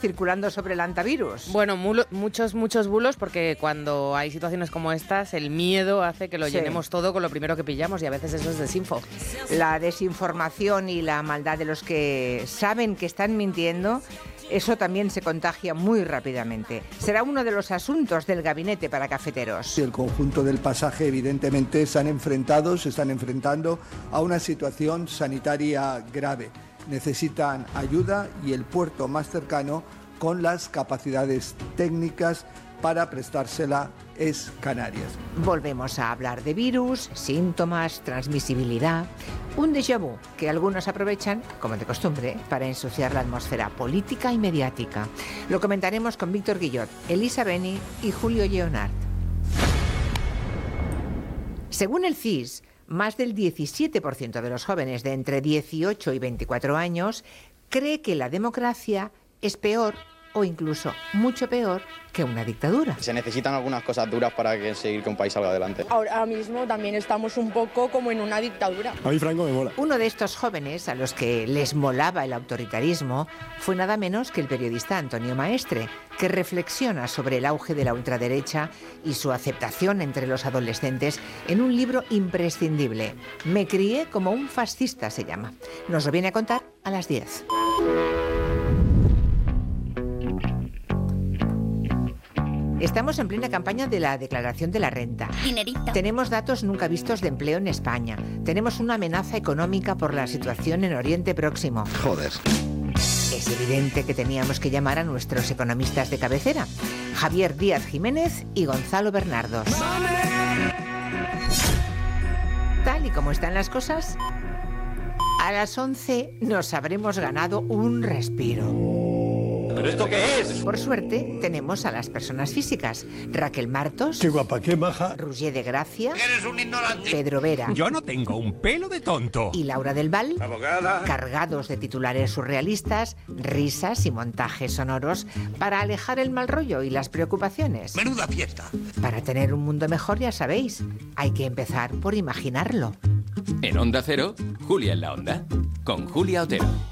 circulando sobre el antivirus. Bueno, muchos bulos, porque cuando hay situaciones como estas, el miedo hace que lo llenemos todo con lo primero que pillamos, y a veces eso es desinfo. La desinformación y la maldad de los que saben que están mintiendo, eso también se contagia muy rápidamente. Será uno de los asuntos del gabinete para cafeteros. El conjunto del pasaje evidentemente se están enfrentando a una situación sanitaria grave. Necesitan ayuda y el puerto más cercano con las capacidades técnicas para prestársela es Canarias. Volvemos a hablar de virus, síntomas, transmisibilidad. Un déjà vu que algunos aprovechan, como de costumbre, para ensuciar la atmósfera política y mediática. Lo comentaremos con Víctor Guillot, Elisa Beni y Julio Lleonart. Según el CIS, más del 17% de los jóvenes de entre 18 y 24 años cree que la democracia es peor o incluso mucho peor que una dictadura. Se necesitan algunas cosas duras para conseguir que un país salga adelante. Ahora mismo también estamos un poco como en una dictadura. A mí Franco me mola. Uno de estos jóvenes a los que les molaba el autoritarismo fue nada menos que el periodista Antonio Maestre, que reflexiona sobre el auge de la ultraderecha y su aceptación entre los adolescentes en un libro imprescindible. Me crié como un fascista se llama. Nos lo viene a contar a las 10. Estamos en plena campaña de la declaración de la renta. Dinerito. Tenemos datos nunca vistos de empleo en España. Tenemos una amenaza económica por la situación en Oriente Próximo. Joder. Es evidente que teníamos que llamar a nuestros economistas de cabecera, Javier Díaz Jiménez y Gonzalo Bernardos. Tal y como están las cosas, a las 11 nos habremos ganado un respiro. ¿Pero esto qué es? Por suerte, tenemos a las personas físicas. Raquel Martos. Qué guapa, qué maja. Roger de Gracia. Eres un ignorante. Pedro Vera. Yo no tengo un pelo de tonto. Y Laura del Val. Abogada. Cargados de titulares surrealistas, risas y montajes sonoros para alejar el mal rollo y las preocupaciones. Menuda fiesta. Para tener un mundo mejor, ya sabéis, hay que empezar por imaginarlo. En Onda Cero, Julia en la Onda, con Julia Otero.